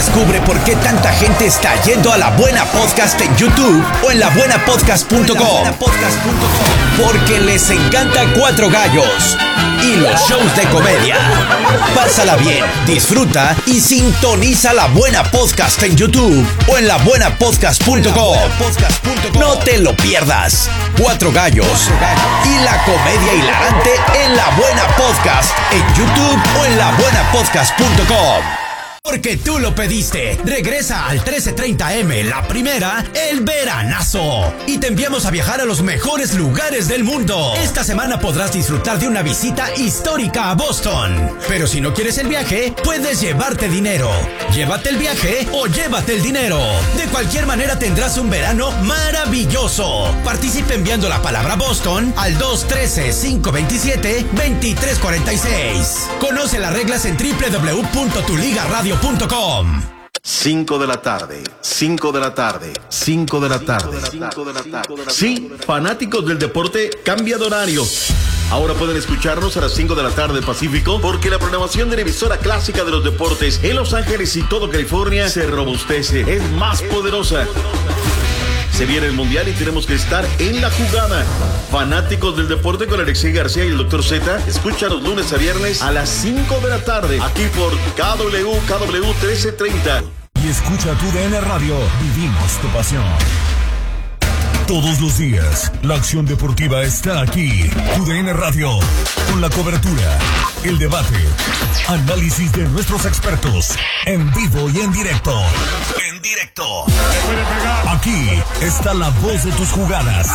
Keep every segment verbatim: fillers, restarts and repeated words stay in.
Descubre por qué tanta gente está yendo a La Buena Podcast en YouTube o en la buena podcast punto com. Porque les encanta Cuatro Gallos y los shows de comedia. Pásala bien, disfruta y sintoniza La Buena Podcast en YouTube o en la buena podcast punto com. No te lo pierdas. Cuatro Gallos y la comedia hilarante en La Buena Podcast en YouTube o en la buena podcast punto com. Porque tú lo pediste. Regresa al trece treinta eme, la primera, el veranazo. Y te enviamos a viajar a los mejores lugares del mundo. Esta semana podrás disfrutar de una visita histórica a Boston. Pero si no quieres el viaje, puedes llevarte dinero. Llévate el viaje o llévate el dinero. De cualquier manera tendrás un verano maravilloso. Participa enviando la palabra Boston al dos uno tres, cinco dos siete, dos tres cuatro seis. Conoce las reglas en doble u doble u doble u punto tu liga radio punto com. cinco de la tarde, cinco de la tarde, cinco de la tarde, cinco de la tarde. Sí, fanáticos del deporte, cambia de horario. Ahora pueden escucharnos a las cinco de la tarde Pacífico, porque la programación de la emisora clásica de los deportes en Los Ángeles y todo California se robustece, es más poderosa. Se viene el Mundial y tenemos que estar en la jugada. Fanáticos del deporte con Alexei García y el doctor Z, escucha los lunes a viernes a las cinco de la tarde, aquí por K W K W trece treinta. Y escucha tu D N Radio, vivimos tu pasión. Todos los días, la acción deportiva está aquí. Tu D N Radio, con la cobertura, el debate, análisis de nuestros expertos, en vivo y en directo. En directo. Aquí está la voz de tus jugadas.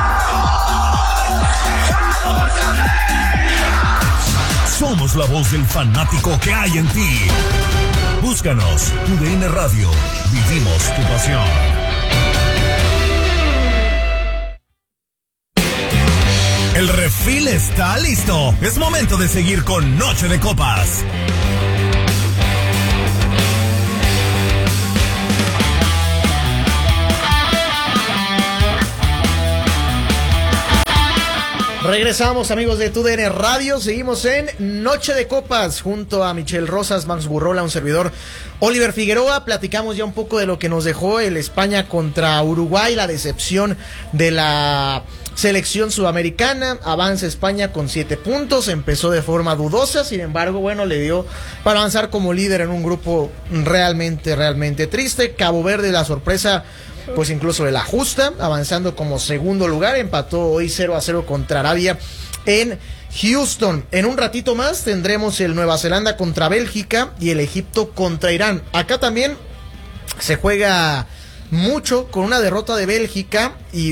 Somos la voz del fanático que hay en ti. Búscanos, tu D N Radio, vivimos tu pasión. El refil está listo. Es momento de seguir con Noche de Copas. Regresamos, amigos de tu D N Radio. Seguimos en Noche de Copas junto a Michelle Rosas, Max Burrola, un servidor, Oliver Figueroa. Platicamos ya un poco de lo que nos dejó el España contra Uruguay, la decepción de la selección sudamericana. Avanza España con siete puntos, empezó de forma dudosa, sin embargo, bueno, le dio para avanzar como líder en un grupo realmente, realmente triste. Cabo Verde, la sorpresa, pues incluso de la justa, avanzando como segundo lugar, empató hoy cero a cero contra Arabia en Houston. En un ratito más tendremos el Nueva Zelanda contra Bélgica y el Egipto contra Irán. Acá también se juega mucho con una derrota de Bélgica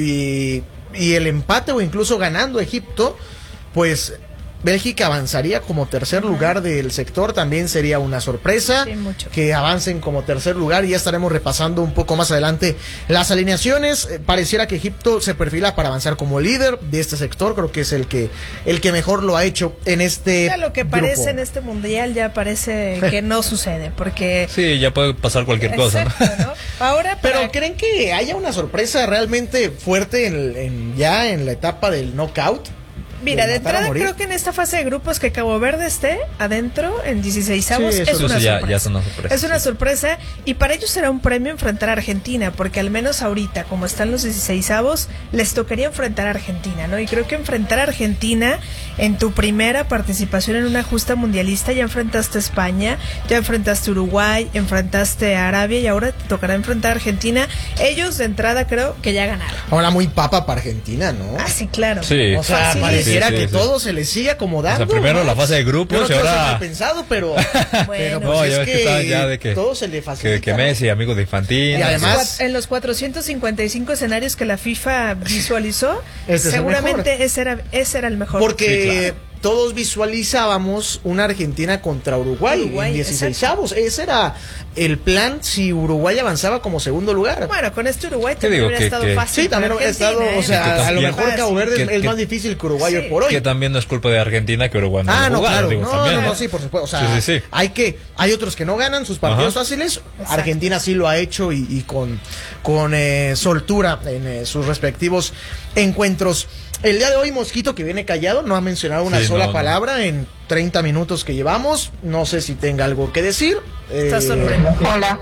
y, y el empate o incluso ganando Egipto, pues Bélgica avanzaría como tercer lugar del sector. También sería una sorpresa sí, que avancen como tercer lugar, y ya estaremos repasando un poco más adelante las alineaciones. Eh, pareciera que Egipto se perfila para avanzar como líder de este sector. Creo que es el que el que mejor lo ha hecho en este ya lo que grupo. Parece en este mundial ya parece que no sucede, porque sí, ya puede pasar cualquier exacto, cosa, ¿no? ¿no? Ahora, pero para... ¿creen que haya una sorpresa realmente fuerte en, en ya en la etapa del knockout? Mira, de entrada creo que en esta fase de grupos que Cabo Verde esté adentro en dieciseisavos sí, es, una ya, sorpresa. ya es una sorpresa. Es una sorpresa, y para ellos será un premio enfrentar a Argentina, porque al menos ahorita, como están los dieciseisavos, les tocaría enfrentar a Argentina, ¿no? Y creo que enfrentar a Argentina en tu primera participación en una justa mundialista, ya enfrentaste a España, ya enfrentaste a Uruguay, enfrentaste a Arabia y ahora te tocará enfrentar a Argentina. Ellos de entrada creo que ya ganaron. Ahora muy papa para Argentina, ¿no? Ah, sí, claro. Sí. O sea, sí, pareciera sí, sí, que sí. todo se les sigue acomodando. O sea, primero ¿no? la fase de grupos Yo no y ahora... mal pensado, pero, Bueno, pero no, pues ya es ves que, que, estaban ya de que todo se le facilita. que, que Messi, amigo de Infantino. Y además- en los cuatrocientos cincuenta y cinco escenarios que la FIFA visualizó, Ese es el seguramente mejor. ese era ese era el mejor. Porque Sí, claro. todos visualizábamos una Argentina contra Uruguay, Uruguay, en dieciseisavos. Ese era el plan si Uruguay avanzaba como segundo lugar. Bueno, con este Uruguay ¿Qué también digo? hubiera Que- estado que- fácil. Sí, también para ha estado, Argentina, o ¿eh? sea, Que a lo también- mejor Cabo Verde es, que- es que- más difícil que Uruguay Sí. hoy por hoy. Que también no es culpa de Argentina que Uruguay no Ah, no, jugar, claro, digo, no, también, no, no, ¿eh? sí, por supuesto, o sea, Sí, sí, sí. hay que, hay otros que no ganan sus partidos Ajá. fáciles. Argentina sí lo ha hecho y, y con, con eh, soltura en eh, sus respectivos encuentros. El día de hoy Mosquito, que viene callado, no ha mencionado una Sí, sola no, palabra en treinta minutos que llevamos. No sé si tenga algo que decir. Está Eh, sorprendido. Hola.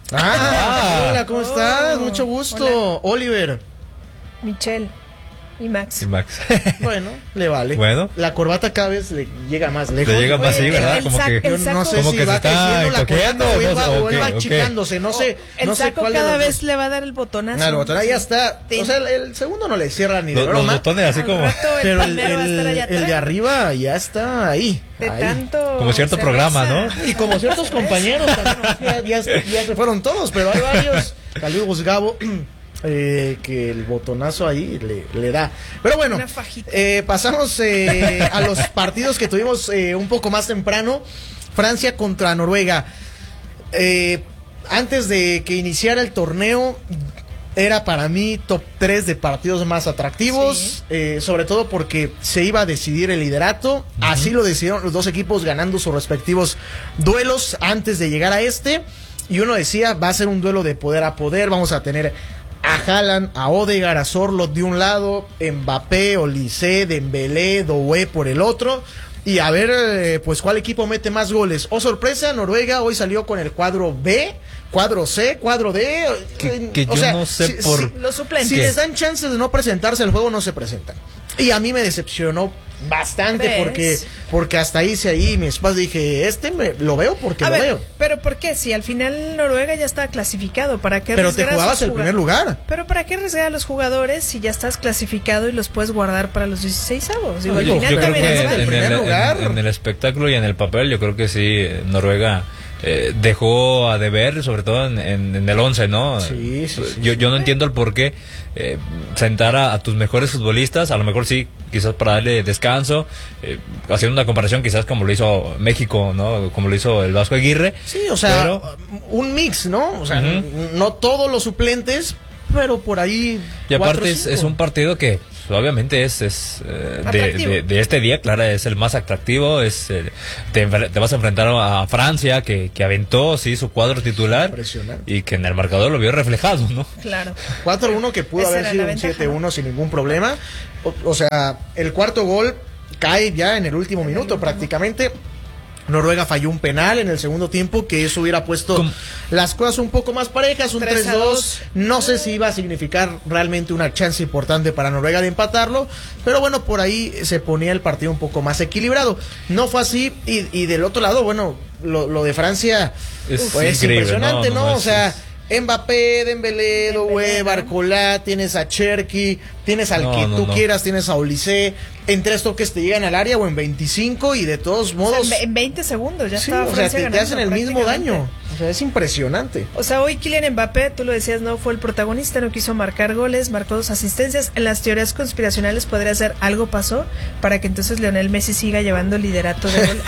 Ah, hola, ¿cómo Oh, estás? Mucho gusto. Oliver. Michelle y Max. Sí, Max. Bueno, le vale. Bueno. La corbata cada vez le llega más lejos. Le llega más, Oye, sí, ¿verdad? el Como sac- que... el Yo saco- no sé Como si que va se está creciendo la encogiendo, corbata o no va, sé, o él ok, va ok. achicándose, no sé, El no sé saco cuál de cada los vez dos. le va a dar el botonazo. Ah, el botón, ahí ya está. Sí. O sea, el, el segundo no le cierra ni de Los, los broma. botones así Al como... rato el Pero el, primero va a estar el- allá el de atrás. arriba ya está ahí. De ahí. tanto. Como cierto cerveza. programa, ¿no? Y como ciertos compañeros también, ya, ya- ya se fueron todos, pero hay varios. Saludos, Gabo. eh, que el botonazo ahí le, le da. Pero bueno, Una fajita. eh, pasamos eh, a los partidos que tuvimos eh, un poco más temprano. Francia contra Noruega. Eh, antes de que iniciara el torneo, era para mí top tres de partidos más atractivos, Sí. eh, sobre todo porque se iba a decidir el liderato. Así lo decidieron los dos equipos ganando sus respectivos duelos antes de llegar a este. Y uno decía, va a ser un duelo de poder a poder, vamos a tener a Haaland, a Odegaard, a Sorloth de un lado, Mbappé, Olise, Dembélé, Doué por el otro. Y a ver, eh, pues, cuál equipo mete más goles. Oh, sorpresa, Noruega hoy salió con el cuadro B, cuadro C, cuadro D. Que- eh, que yo no sé por- Los suplentes. Si les dan chances de no presentarse al juego, no se presentan. Y a mí me decepcionó bastante ¿Ves? porque porque hasta hice ahí mi espada, dije, este me, lo veo porque A lo ver, veo. pero ¿por qué? Si al final Noruega ya está clasificado, ¿para qué Pero te arriesgar a jugabas sus el primer jugadores? lugar. Pero ¿para qué arriesgar a los jugadores si ya estás clasificado y los puedes guardar para los dieciséis avos? Digo, al Yo- final Yo creo también que es en, válido. en primer el, lugar. en- en el espectáculo y en el papel, yo creo que sí, eh, Noruega eh, dejó a deber, sobre todo en, en- en el once, ¿no? Sí, sí, sí, yo, yo no entiendo el por qué eh, sentar a, a tus mejores futbolistas, a lo mejor sí, quizás para darle descanso, eh, haciendo una comparación quizás como lo hizo México, ¿no? Como lo hizo el Vasco Aguirre. Sí, o sea, Pero- un mix, ¿no? O sea, Ujú. n- no todos los suplentes, pero por ahí. Y aparte cuatro, es, cinco. es un partido que pues, obviamente es, es eh, de, Atractivo. de- de este día, claro, es el más atractivo. Es eh, te, enfre- te vas a enfrentar a Francia, que, que aventó sí su cuadro titular Impresionante. y que en el marcador lo vio reflejado, ¿no? Claro. cuatro uno que pudo Esa haber era sido la un ventaja, siete uno sin ningún problema. O, o sea, el cuarto gol cae ya en el último minuto prácticamente. Noruega falló un penal en el segundo tiempo, que eso hubiera puesto ¿Cómo? las cosas un poco más parejas, un tres tres a dos. dos. No sé si iba a significar realmente una chance importante para Noruega de empatarlo, pero bueno, por ahí se ponía el partido un poco más equilibrado. No fue así, y, y del otro lado, bueno, lo, lo de Francia Es pues, increíble, impresionante, no, ¿no? no, no, o es- sea, es- Mbappé, Dembélé, Doué, Dembélé, ¿no? Barcola, tienes a Cherky, tienes al No, que no, tú no. quieras, tienes a Olise, en tres toques te llegan al área o en veinticinco y de todos O sea, modos... en- en veinte segundos ya sí, estaba o sea, Francia te, te ganando hacen el mismo prácticamente. daño. O sea, es impresionante. O sea, hoy Kylian Mbappé, tú lo decías, no fue el protagonista, no quiso marcar goles, marcó dos asistencias. En las teorías conspiracionales podría ser algo pasó para que entonces Lionel Messi siga llevando el liderato de gol.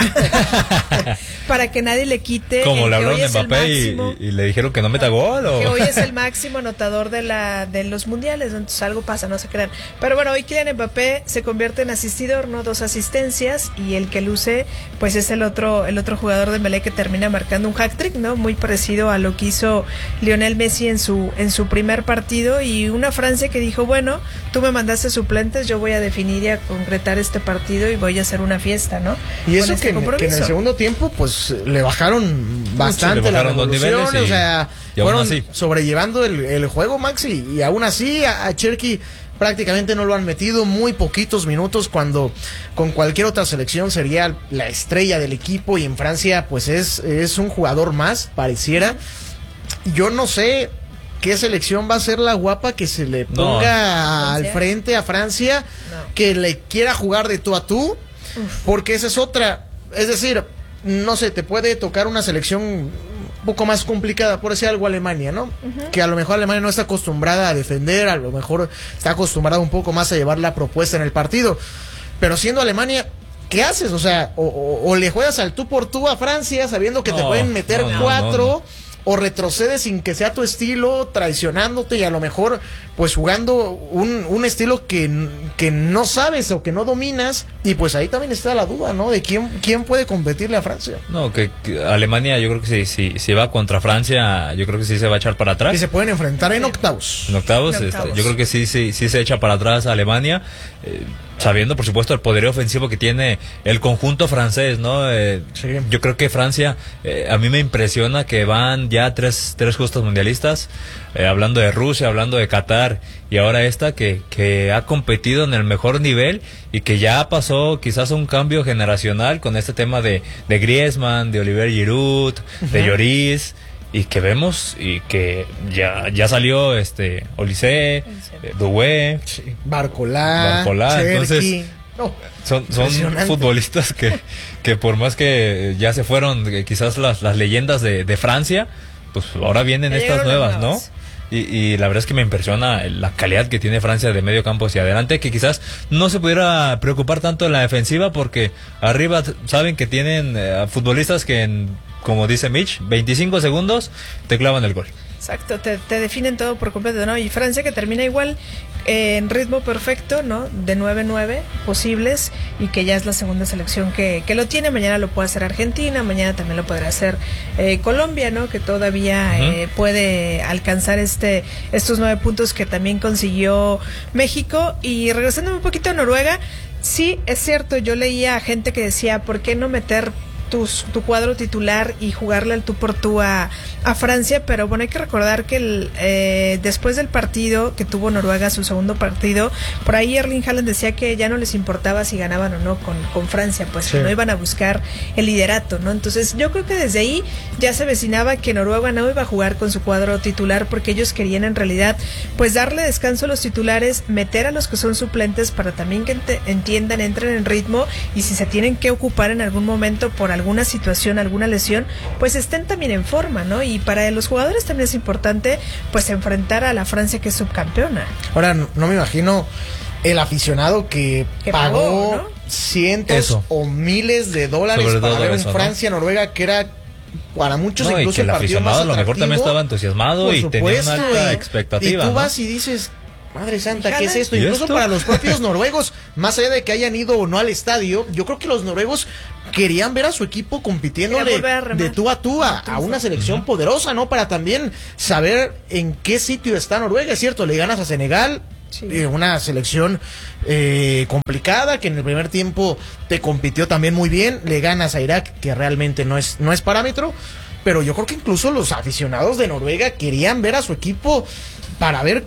Para que nadie le quite. Como el le que hablaron hoy de es el Mbappé y, máximo- y- y le dijeron que no meta gol. O... que hoy es el máximo anotador de la de los mundiales, entonces algo pasa, no se crean. Pero bueno, hoy Kylian Mbappé se convierte en asistidor, no dos asistencias, y el que luce pues es el otro el otro jugador de Dembélé que termina marcando un hat-trick, ¿no? Muy parecido a lo que hizo Lionel Messi en su en su primer partido, y una Francia que dijo, bueno, tú me mandaste suplentes, yo voy a definir y a concretar este partido y voy a hacer una fiesta, ¿no? Y Con eso este que, en- que en el compromiso. segundo tiempo, pues le bajaron bastante le la bajaron dos revolución, niveles y- o sea, y aún fueron así. sobrellevando el, el juego, Maxi, y aún así a, a Cherky prácticamente no lo han metido, muy poquitos minutos, cuando con cualquier otra selección sería la estrella del equipo, y en Francia pues es, es un jugador más, pareciera. Yo no sé qué selección va a ser la guapa que se le No. ponga al Francia. frente a Francia, No. que le quiera jugar de tú a tú, porque esa es otra. Es decir, no sé, te puede tocar una selección un poco más complicada, por decir algo Alemania, ¿no? Que a lo mejor Alemania no está acostumbrada a defender, a lo mejor está acostumbrada un poco más a llevar la propuesta en el partido. Pero siendo Alemania, ¿qué haces? O sea, o, o- o le juegas al tú por tú a Francia sabiendo que te No, pueden meter no, no, cuatro. no, no. O retrocedes sin que sea tu estilo, traicionándote y a lo mejor pues jugando un, un estilo que, que no sabes o que no dominas, y pues ahí también está la duda, ¿no? De quién, quién puede competirle a Francia. No, que, que Alemania yo creo que si, si, si va contra Francia, yo creo que sí se va a echar para atrás. Y se pueden enfrentar en octavos. En octavos, En este, octavos. yo creo que sí, sí, sí se echa para atrás a Alemania. Eh, sabiendo, por supuesto, el poderío ofensivo que tiene el conjunto francés, ¿no? Eh, Sí. Yo creo que Francia, eh, a mí me impresiona que van ya tres, tres justos mundialistas, eh, hablando de Rusia, hablando de Qatar, y ahora esta que, que ha competido en el mejor nivel y que ya pasó quizás un cambio generacional con este tema de, de Griezmann, de Olivier Giroud, de Lloris, y que vemos y que ya ya salió este Olise, eh, Doué, Barcolá, Barcolá, Cherki. entonces No, son, son impresionante. futbolistas que, que por más que ya se fueron eh, quizás las, las leyendas de, de Francia, pues ahora vienen Ya estas llegaron las nuevas, ¿no? nuevas. Y, y la verdad es que me impresiona la calidad que tiene Francia de medio campo hacia adelante, que quizás no se pudiera preocupar tanto en la defensiva porque arriba t- saben que tienen eh, futbolistas que en, como dice Mitch, veinticinco segundos te clavan el gol. Exacto, te, te definen todo por completo, ¿no? Y Francia que termina igual eh, en ritmo perfecto, ¿no? De nueve nueve posibles y que ya es la segunda selección que, que lo tiene. Mañana lo puede hacer Argentina, mañana también lo podrá hacer eh, Colombia, ¿no? Que todavía Uh-huh. eh, puede alcanzar este estos nueve puntos que también consiguió México. Y regresando un poquito a Noruega, sí, es cierto, yo leía a gente que decía, ¿por qué no meter tus, tu cuadro titular y jugarle al tú por tú a, a Francia? Pero bueno, hay que recordar que el, eh, después del partido que tuvo Noruega, su segundo partido, por ahí Erling Haaland decía que ya no les importaba si ganaban o no con, con Francia, pues Sí. que no iban a buscar el liderato, ¿no? Entonces yo creo que desde ahí ya se vecinaba que Noruega no iba a jugar con su cuadro titular porque ellos querían en realidad pues darle descanso a los titulares, meter a los que son suplentes para también que ent- entiendan, entren en ritmo y si se tienen que ocupar en algún momento por alguna situación, alguna lesión, pues estén también en forma, ¿no? Y para los jugadores también es importante pues enfrentar a la Francia que es subcampeona. Ahora, no, no me imagino el aficionado que, Que pagó, pagó, ¿no? cientos Eso. o miles de dólares Sobre para todo ver un eso, ¿no? Francia-Noruega que era para muchos No, y incluso que el partido más aficionado a lo mejor también atractivo. estaba entusiasmado Por y tenía una supuesto, alta y- expectativa, Y tú ¿no? vas y dices, madre santa, ¿qué es Haaland. esto? ¿Y Incluso esto? para los propios noruegos, más allá de que hayan ido o no al estadio, yo creo que los noruegos querían ver a su equipo compitiéndole Querían volver a remar. de tú a tú a, a una selección poderosa, ¿no? Para también saber en qué sitio está Noruega. Es cierto, le ganas a Senegal, Sí. eh, una selección eh, complicada que en el primer tiempo te compitió también muy bien, le ganas a Irak, que realmente no es, no es parámetro, pero yo creo que incluso los aficionados de Noruega querían ver a su equipo para ver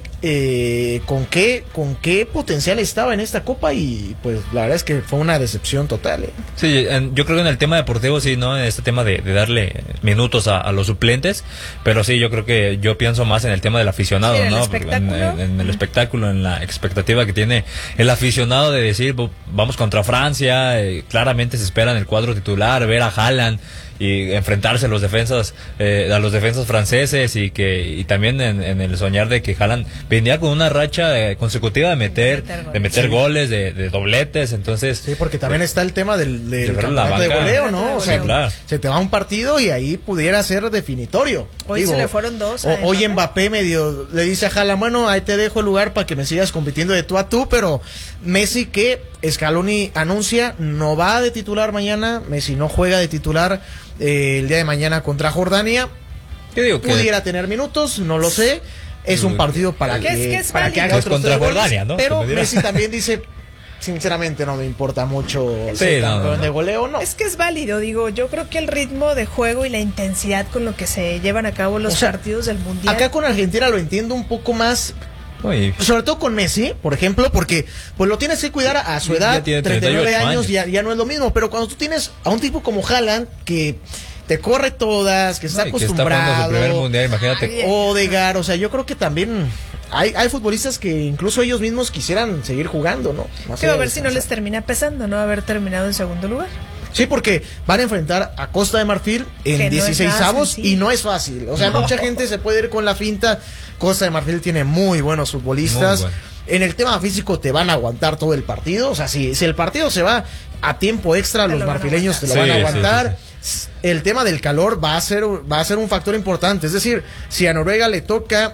eh, con qué con qué potencial estaba en esta copa y pues la verdad es que fue una decepción total. ¿eh? Sí, en- yo creo que en el tema deportivo sí, ¿no? En este tema de, de darle minutos a, a los suplentes, pero sí, yo creo que yo pienso más en el tema del aficionado, Sí, en el ¿no? Porque En, espectáculo. en- en el espectáculo, en la expectativa que tiene el aficionado de decir, "Bu- vamos contra Francia", eh, claramente se espera en el cuadro titular, ver a Haaland y enfrentarse a los defensas eh, a los defensas franceses y que y también en, en el soñar de que Haaland venía con una racha eh, consecutiva de meter meter goles. de meter Sí. goles, de, de dobletes, entonces Sí, porque también está el tema del, del De ver la campeonato de banca. goleo, ¿no? O sea, Sí, claro. se te va un partido y ahí pudiera ser definitorio. Hoy se le fueron dos a o- hoy Mbappé. Mbappé medio le dice a Haaland, bueno, ahí te dejo el lugar para que me sigas compitiendo de tú a tú, pero Messi que Scaloni anuncia no va de titular mañana, Messi no juega de titular eh, el día de mañana contra Jordania. yo digo que Pudiera tener minutos, no lo sé. Es un partido para Que que, es- que es para que válido. haga Es otros contra tres goles, Jordania, ¿no? Pero Que me dirá. Messi también dice, sinceramente no me importa mucho Sí, ser no, campeón no, no. de goleo, no. Es que es válido, digo, yo creo que el ritmo de juego y la intensidad con lo que se llevan a cabo los O sea, partidos del Mundial. Acá con Argentina lo entiendo un poco más, Uy, sobre todo con Messi, por ejemplo, porque pues lo tienes que cuidar a, a su Ya edad, tiene treinta y nueve treinta y ocho años, años. ya, ya no es lo mismo, pero cuando tú tienes a un tipo como Haaland, que te corre todas, que está no, y que está jugando su acostumbrado, primer mundial, imagínate. Ay, Odegaard, o sea, yo creo que también hay, hay futbolistas que incluso ellos mismos quisieran seguir jugando, ¿no? Más Sí, a allá de ver si no les descansar. termina pesando, ¿no? Haber terminado en segundo lugar. Sí, porque van a enfrentar a Costa de Marfil Que no en es dieciséis nada avos sencillo. y no es fácil. O sea, No. mucha gente se puede ir con la finta. Costa de Marfil tiene muy buenos futbolistas. Muy bueno. En el tema físico te van a aguantar todo el partido. O sea, si, si el partido se va a tiempo extra, Te los lo van a marfileños te lo aguantar. van a Sí, sí, aguantar. El tema del calor va a ser va a ser un factor importante. Es decir, si a Noruega le toca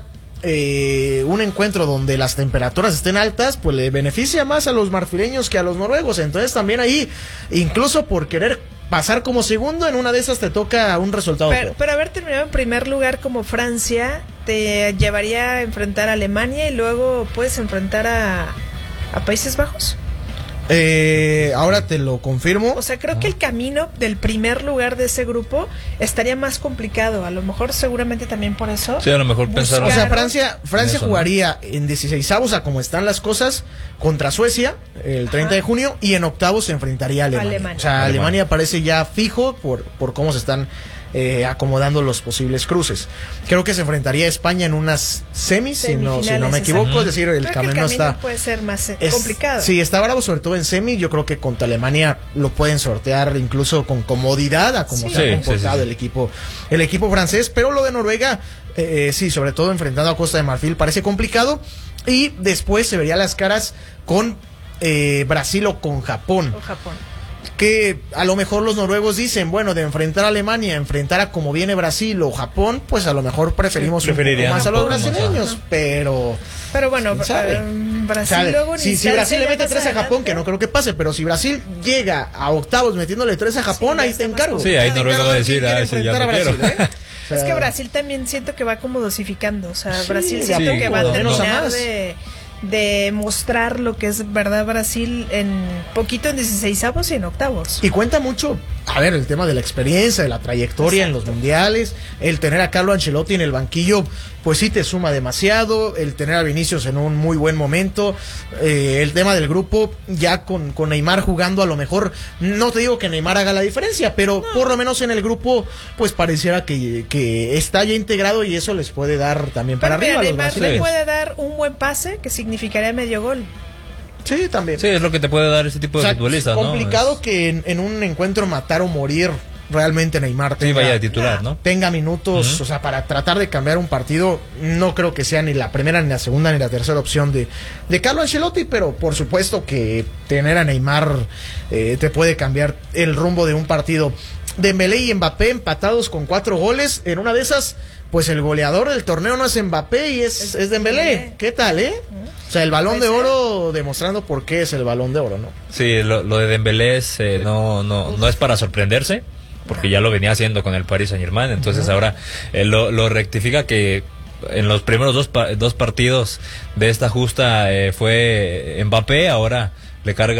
eh, un encuentro donde las temperaturas estén altas, pues le beneficia más a los marfileños que a los noruegos. Entonces también ahí, incluso por querer pasar como segundo, en una de esas te toca un resultado. Pero, peor. pero haber terminado en primer lugar como Francia te llevaría a enfrentar a Alemania y luego puedes enfrentar a, a Países Bajos. Eh, ahora te lo confirmo. O sea, creo que el camino del primer lugar de ese grupo estaría más complicado. A lo mejor, seguramente también por eso. Sí, a lo mejor pensaron. O sea, Francia, Francia Eso, ¿no? jugaría en dieciseisavos, a como están las cosas, contra Suecia el treinta Ajá. de junio, y en octavos se enfrentaría a Alemania. Alemania. O sea, Alemania. Alemania parece ya fijo por, por cómo se están eh, acomodando los posibles cruces. Creo que se enfrentaría a España en unas semis, si no, si no me Semifinales, equivoco. exacto. Es decir, el Creo que camino está... puede ser más eh, Es- complicado. Sí, está bravo, sobre todo en semi. Yo creo que contra Alemania lo pueden sortear incluso con comodidad, a como Sí. se ha Sí, comportado sí, sí. el equipo el equipo francés. Pero lo de Noruega, eh, sí, sobre todo enfrentando a Costa de Marfil, parece complicado. Y después se vería las caras con eh, Brasil o con Japón. O Japón. Que a lo mejor los noruegos dicen, bueno, de enfrentar a Alemania, enfrentar a como viene Brasil o Japón, pues a lo mejor preferimos Sí, un poco preferirían más a un los poco más, brasileños. ajá. Pero... Pero bueno, ¿quién sabe? eh, Brasil ¿Sabe? luego en Si, si instancia Brasil le ya mete más tres a Japón, adelante. que no creo que pase, pero si Brasil llega a octavos metiéndole tres a Japón, Sí, ya ahí está te más encargo. Sí, ahí Ya te Noruega encargo va a quién decir, quiere ah, ese ya enfrentar no a quiero. Brasil, ¿eh? O sea, Es que Brasil también siento que va como dosificando. O sea, Sí, Brasil de siento a que va a poco, menos a terminar más. de, de mostrar lo que es verdad Brasil en poquito en dieciseisavos y en octavos. Y cuenta mucho, a ver, el tema de la experiencia, de la trayectoria en los mundiales, el tener a Carlo Ancelotti en el banquillo, pues sí te suma demasiado, el tener a Vinicius en un muy buen momento, eh, el tema del grupo, ya con, con Neymar jugando, a lo mejor, no te digo que Neymar haga la diferencia, pero por lo menos en el grupo, pues pareciera que, que está ya integrado y eso les puede dar también para Pero mira, arriba a los Neymar le brasileños. puede dar un buen pase que significaría medio gol. Sí, también. Sí, es lo que te puede dar ese tipo O de sea, futbolistas, ¿no? complicado Es- que en, en un encuentro matar o morir realmente Neymar Sí, tenga, vaya de titular, ¿no? tenga minutos, Ujú. o sea, para tratar de cambiar un partido, no creo que sea ni la primera, ni la segunda, ni la tercera opción de, de Carlo Ancelotti, pero por supuesto que tener a Neymar eh, te puede cambiar el rumbo de un partido. Dembélé y Mbappé empatados con cuatro goles, en una de esas, pues el goleador del torneo no es Mbappé y es, Es es Dembélé. Dembélé. ¿Qué tal, eh? O sea, el Balón de Puede ser. Oro demostrando por qué es el Balón de Oro, ¿no? Sí, lo, lo de Dembélé es, eh, no, no, no es para sorprenderse, porque ya lo venía haciendo con el Paris Saint-Germain, entonces ahora eh, lo, lo rectifica que en los primeros dos, pa- dos partidos de esta justa eh, fue Mbappé, ahora le carga